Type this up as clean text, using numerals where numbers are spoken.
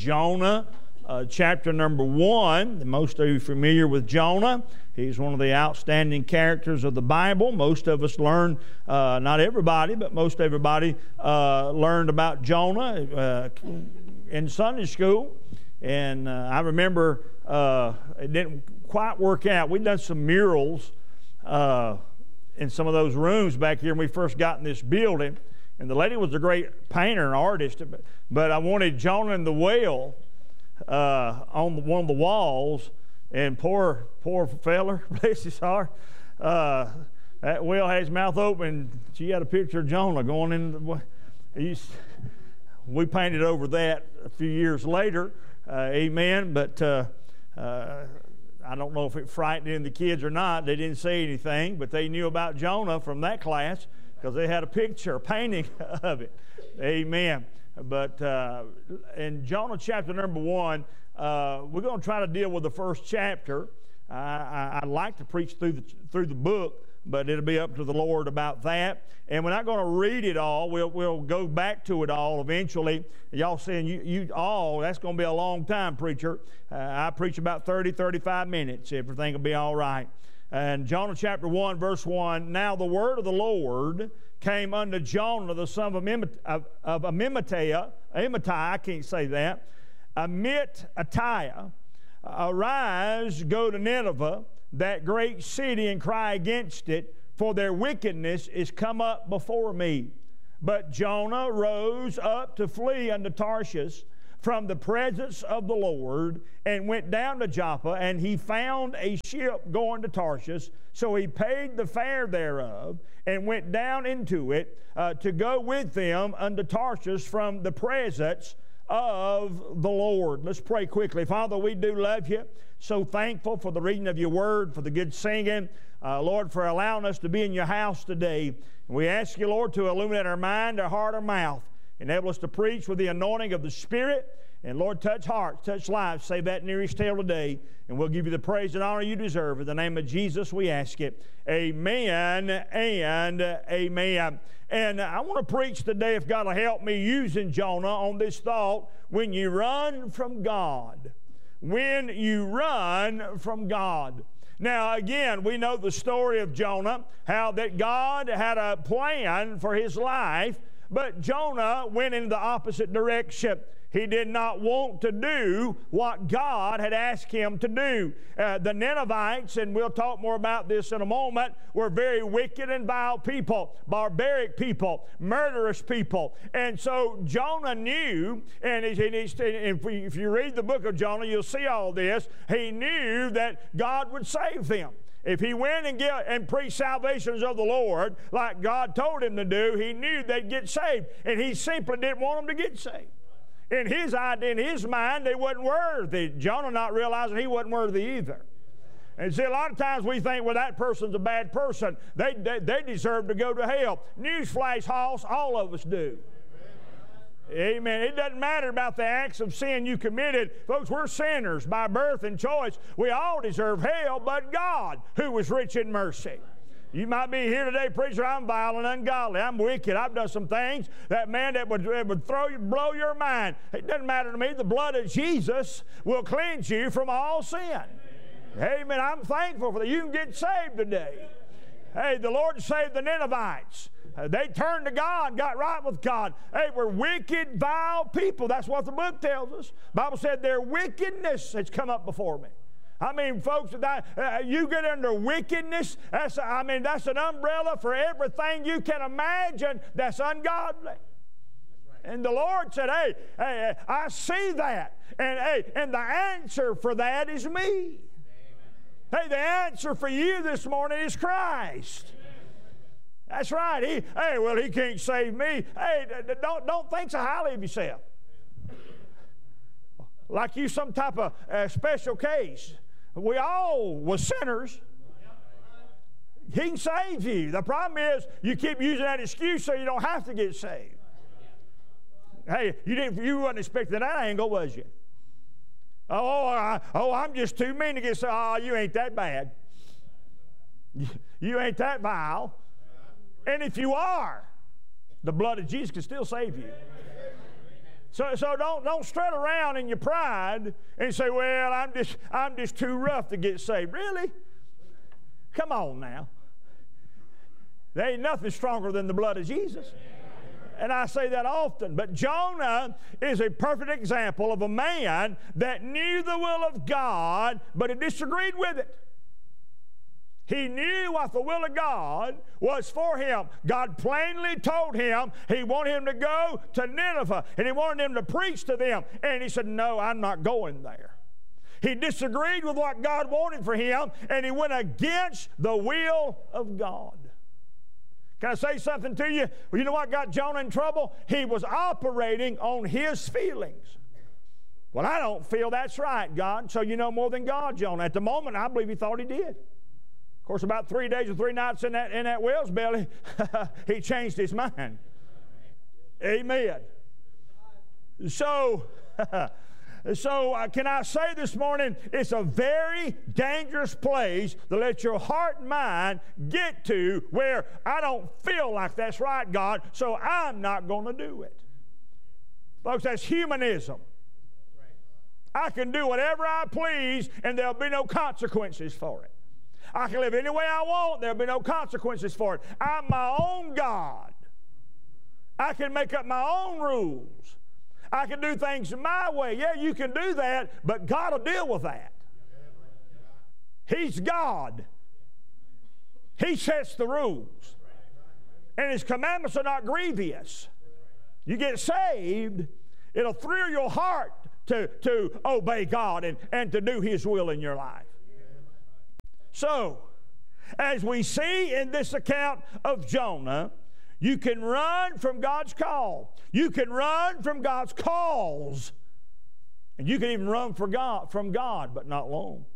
Jonah, chapter number 1. Most of you are familiar with Jonah. He's one of the outstanding characters of the Bible. Most of us learned, not everybody, but most everybody learned about Jonah in Sunday school. And I remember it didn't quite work out. We'd done some murals in some of those rooms back here when we first got in this building. And the lady was a great painter and artist, but I wanted Jonah and the whale on one of the walls. And poor feller, bless his heart, that whale had his mouth open. She had a picture of Jonah going in. We painted over that a few years later, amen. But I don't know if it frightened any of the kids or not. They didn't say anything, but they knew about Jonah from that class because they had a picture, a painting of it, amen. But in Jonah chapter number 1, we're going to try to deal with the first chapter. I'd like to preach through the book, but it'll be up to the Lord about that. And we're not going to read it all. We'll go back to it all eventually. Y'all saying, you all, that's going to be a long time, preacher. I preach about 30, 35 minutes. Everything will be all right. And Jonah chapter 1, verse 1, now the word of the Lord came unto Jonah, the son of Amittai, I can't say that, Amittai, arise, go to Nineveh, that great city, and cry against it, for their wickedness is come up before me. But Jonah rose up to flee unto Tarshish from the presence of the Lord, and went down to Joppa, and he found a ship going to Tarshish. So he paid the fare thereof, and went down into it to go with them unto Tarshish from the presence of the Lord. Let's pray quickly. Father, we do love you. So thankful for the reading of your word, for the good singing. Lord, for allowing us to be in your house today. And we ask you, Lord, to illuminate our mind, our heart, our mouth. Enable us to preach with the anointing of the Spirit. And Lord, touch hearts, touch lives. Save that nearest tale today. And we'll give you the praise and honor you deserve. In the name of Jesus, we ask it. Amen and amen. And I want to preach today, if God will help me, using Jonah on this thought, when you run from God. When you run from God. Now, again, we know the story of Jonah, how that God had a plan for his life, but Jonah went in the opposite direction. He did not want to do what God had asked him to do. The Ninevites, and we'll talk more about this in a moment, were very wicked and vile people, barbaric people, murderous people. And so Jonah knew, and if you read the book of Jonah, you'll see all this. He knew that God would save them. If he went and preached salvations of the Lord like God told him to do, he knew they'd get saved. And he simply didn't want them to get saved. In his idea, in his mind, they wasn't worthy. Jonah not realizing he wasn't worthy either. And see, a lot of times we think, well, that person's a bad person. They deserve to go to hell. Newsflash, Hoss, all of us do. Amen. It doesn't matter about the acts of sin you committed. Folks, we're sinners by birth and choice. We all deserve hell, but God, who was rich in mercy. You might be here today, preacher, I'm vile and ungodly. I'm wicked. I've done some things that would blow your mind. It doesn't matter to me. The blood of Jesus will cleanse you from all sin. Amen. I'm thankful for that. You can get saved today. Hey, the Lord saved the Ninevites. They turned to God, got right with God. They were wicked, vile people. That's what the book tells us. The Bible said their wickedness has come up before me. I mean, folks, you get under wickedness, that's an umbrella for everything you can imagine that's ungodly. And the Lord said, hey, I see that. And the answer for that is me. Amen. Hey, the answer for you this morning is Christ. Amen. That's right. He can't save me. Hey, don't think so highly of yourself. Like you some type of special case. We all were sinners. He can save you. The problem is you keep using that excuse so you don't have to get saved. Hey, you wasn't expecting that angle, was you? I'm just too mean to get saved. Oh, you ain't that bad. You ain't that vile. And if you are, the blood of Jesus can still save you. So don't strut around in your pride and say, well, I'm just too rough to get saved. Really? Come on now. There ain't nothing stronger than the blood of Jesus. And I say that often. But Jonah is a perfect example of a man that knew the will of God, but he disagreed with it. He knew what the will of God was for him. God plainly told him he wanted him to go to Nineveh, and he wanted him to preach to them. And he said, no, I'm not going there. He disagreed with what God wanted for him, and he went against the will of God. Can I say something to you? Well, you know what got Jonah in trouble? He was operating on his feelings. Well, I don't feel that's right, God. So you know more than God, Jonah. At the moment, I believe he thought he did. Of course, about 3 days or 3 nights in that whale's belly, he changed his mind. Amen. So can I say this morning, it's a very dangerous place to let your heart and mind get to where I don't feel like that's right, God, so I'm not going to do it. Folks, that's humanism. I can do whatever I please and there'll be no consequences for it. I can live any way I want, there'll be no consequences for it. I'm my own God. I can make up my own rules. I can do things my way. Yeah, you can do that, but God will deal with that. He's God. He sets the rules. And His commandments are not grievous. You get saved, it'll thrill your heart to obey God and to do His will in your life. So, as we see in this account of Jonah, you can run from God's call. You can run from God's calls. And you can even run from God, but not long.